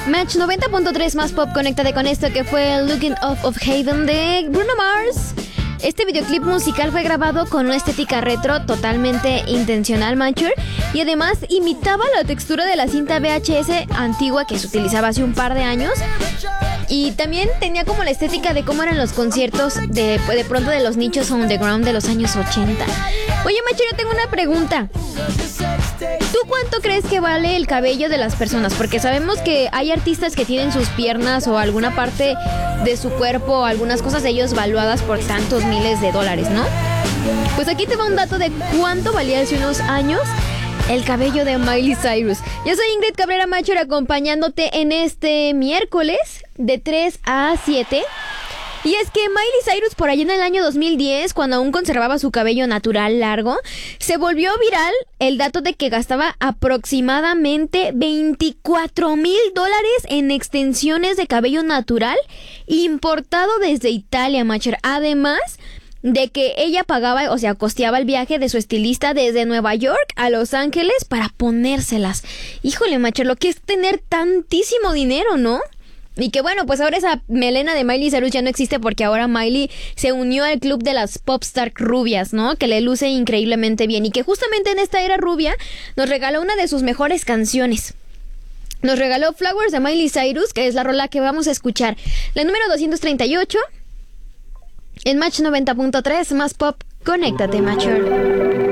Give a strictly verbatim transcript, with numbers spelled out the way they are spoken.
Match noventa punto tres más pop, conéctate con esto que fue Looking Off of Haven de Bruno Mars. Este videoclip musical fue grabado con una estética retro totalmente intencional, Matcher, y además imitaba la textura de la cinta V H S antigua que se utilizaba hace un par de años. Y también tenía como la estética de cómo eran los conciertos de, de pronto de los nichos underground de los años ochenta. Oye, Matcher, yo tengo una pregunta. ¿Tú cuánto crees que vale el cabello de las personas? Porque sabemos que hay artistas que tienen sus piernas o alguna parte de su cuerpo, algunas cosas de ellos valuadas por tantos miles de dólares, ¿no? Pues aquí te va un dato de cuánto valía hace unos años el cabello de Miley Cyrus. Yo soy Ingrid Cabrera Macher, acompañándote en este miércoles de tres a siete. Y es que Miley Cyrus, por allá en el año dos mil diez, cuando aún conservaba su cabello natural largo, se volvió viral el dato de que gastaba aproximadamente veinticuatro mil dólares en extensiones de cabello natural importado desde Italia, Macher. Además de que ella pagaba, o sea, costeaba el viaje de su estilista desde Nueva York a Los Ángeles para ponérselas. Híjole, Macher, lo que es tener tantísimo dinero, ¿no? Y que bueno, pues ahora esa melena de Miley Cyrus ya no existe porque ahora Miley se unió al club de las popstar rubias, ¿no? Que le luce increíblemente bien y que justamente en esta era rubia nos regaló una de sus mejores canciones. Nos regaló Flowers de Miley Cyrus, que es la rola que vamos a escuchar. La número doscientos treinta y ocho en Match noventa punto tres, más pop, conéctate, Macher.